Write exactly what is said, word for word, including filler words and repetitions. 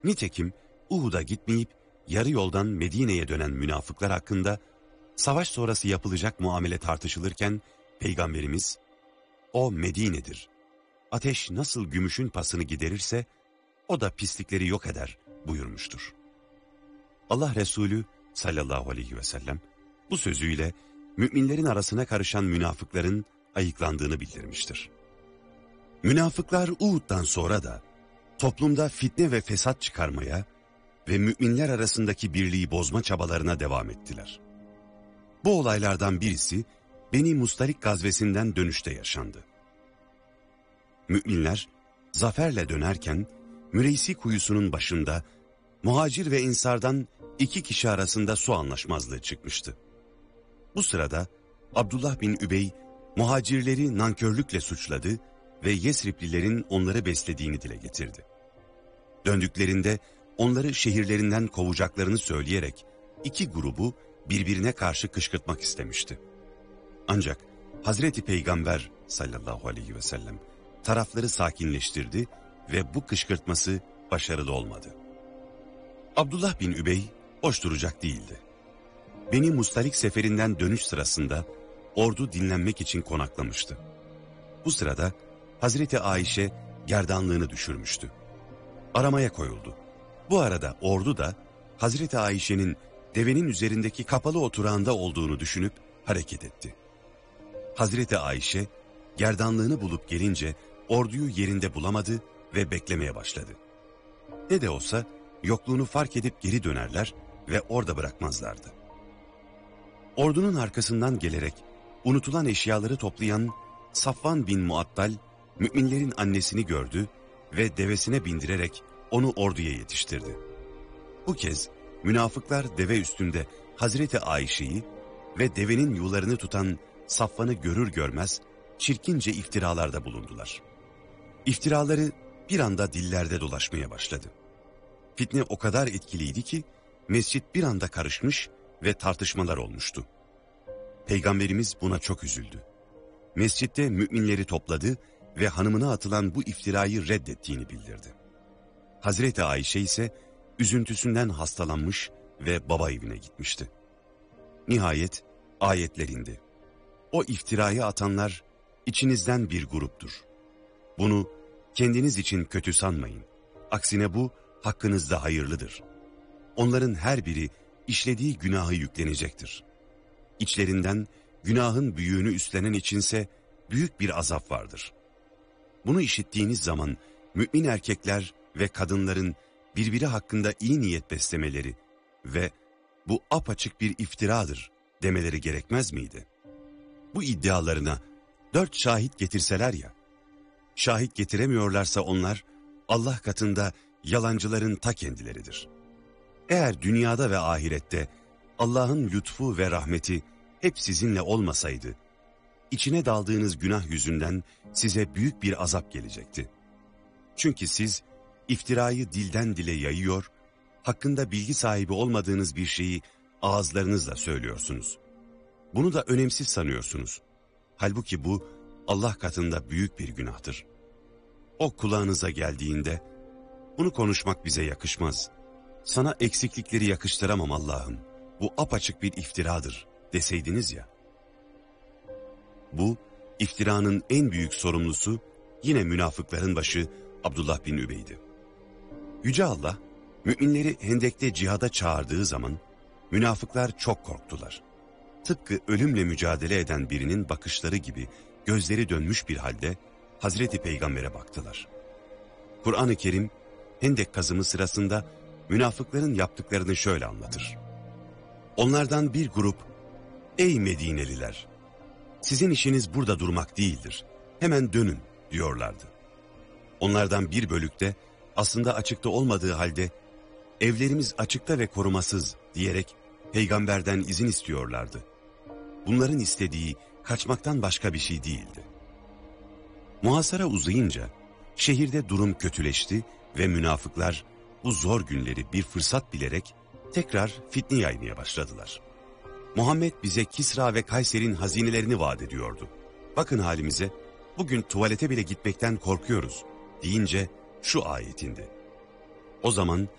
Nitekim Uhud'a gitmeyip yarı yoldan Medine'ye dönen münafıklar hakkında savaş sonrası yapılacak muamele tartışılırken Peygamberimiz, "O Medine'dir. Ateş nasıl gümüşün pasını giderirse o da pislikleri yok eder" buyurmuştur. Allah Resulü sallallahu aleyhi ve sellem bu sözüyle müminlerin arasına karışan münafıkların ayıklandığını bildirmiştir. Münafıklar Uhud'dan sonra da toplumda fitne ve fesat çıkarmaya ve müminler arasındaki birliği bozma çabalarına devam ettiler. Bu olaylardan birisi Beni Mustalik gazvesinden dönüşte yaşandı. Müminler zaferle dönerken Müreysi kuyusunun başında muhacir ve ensardan iki kişi arasında su anlaşmazlığı çıkmıştı. Bu sırada Abdullah bin Übey muhacirleri nankörlükle suçladı ve Yesriplilerin onları beslediğini dile getirdi. Döndüklerinde onları şehirlerinden kovacaklarını söyleyerek iki grubu birbirine karşı kışkırtmak istemişti. Ancak Hazreti Peygamber sallallahu aleyhi ve sellem tarafları sakinleştirdi ve bu kışkırtması başarılı olmadı. Abdullah bin Übey boş duracak değildi. Beni Mustalik seferinden dönüş sırasında ordu dinlenmek için konaklamıştı. Bu sırada Hazreti Ayşe gerdanlığını düşürmüştü. Aramaya koyuldu. Bu arada ordu da Hazreti Ayşe'nin devenin üzerindeki kapalı oturağında olduğunu düşünüp hareket etti. Hazreti Ayşe gerdanlığını bulup gelince orduyu yerinde bulamadı ve beklemeye başladı. Ne de olsa yokluğunu fark edip geri dönerler ve orada bırakmazlardı. Ordunun arkasından gelerek unutulan eşyaları toplayan Safvan bin Muattal, müminlerin annesini gördü ve devesine bindirerek onu orduya yetiştirdi. Bu kez münafıklar deve üstünde Hazreti Ayşe'yi ve devenin yularını tutan Safvan'ı görür görmez çirkince iftiralarda bulundular. İftiraları bir anda dillerde dolaşmaya başladı. Fitne o kadar etkiliydi ki mescit bir anda karışmış ve tartışmalar olmuştu. Peygamberimiz buna çok üzüldü. Mescitte müminleri topladı ve hanımına atılan bu iftirayı reddettiğini bildirdi. Hazreti Ayşe ise üzüntüsünden hastalanmış ve baba evine gitmişti. Nihayet ayetler indi. O iftirayı atanlar içinizden bir gruptur. Bunu kendiniz için kötü sanmayın. Aksine bu hakkınızda hayırlıdır. Onların her biri işlediği günahı yüklenecektir. İçlerinden günahın büyüğünü üstlenen içinse büyük bir azap vardır. Bunu işittiğiniz zaman mümin erkekler ve kadınların birbiri hakkında iyi niyet beslemeleri ve bu apaçık bir iftiradır demeleri gerekmez miydi? Bu iddialarına dört şahit getirseler ya, şahit getiremiyorlarsa onlar Allah katında yalancıların ta kendileridir. Eğer dünyada ve ahirette Allah'ın lütfu ve rahmeti hep sizinle olmasaydı, içine daldığınız günah yüzünden size büyük bir azap gelecekti. Çünkü siz iftirayı dilden dile yayıyor, hakkında bilgi sahibi olmadığınız bir şeyi ağızlarınızla söylüyorsunuz. Bunu da önemsiz sanıyorsunuz. Halbuki bu Allah katında büyük bir günahtır. O kulağınıza geldiğinde, bunu konuşmak bize yakışmaz. Sana eksiklikleri yakıştıramam Allah'ım. Bu apaçık bir iftiradır deseydiniz ya. Bu iftiranın en büyük sorumlusu yine münafıkların başı Abdullah bin Übey'di. Yüce Allah müminleri Hendek'te cihada çağırdığı zaman münafıklar çok korktular. Tıpkı ölümle mücadele eden birinin bakışları gibi gözleri dönmüş bir halde Hazreti Peygamber'e baktılar. Kur'an-ı Kerim Hendek kazımı sırasında münafıkların yaptıklarını şöyle anlatır. Onlardan bir grup, "Ey Medineliler, sizin işiniz burada durmak değildir, hemen dönün" diyorlardı. Onlardan bir bölük de aslında açıkta olmadığı halde "Evlerimiz açıkta ve korumasız" diyerek peygamberden izin istiyorlardı. Bunların istediği kaçmaktan başka bir şey değildi. Muhasara uzayınca şehirde durum kötüleşti ve münafıklar bu zor günleri bir fırsat bilerek tekrar fitne yaymaya başladılar. Muhammed bize Kisra ve Kayser'in hazinelerini vaat ediyordu. Bakın halimize, bugün tuvalete bile gitmekten korkuyoruz deyince şu ayet indi. O zaman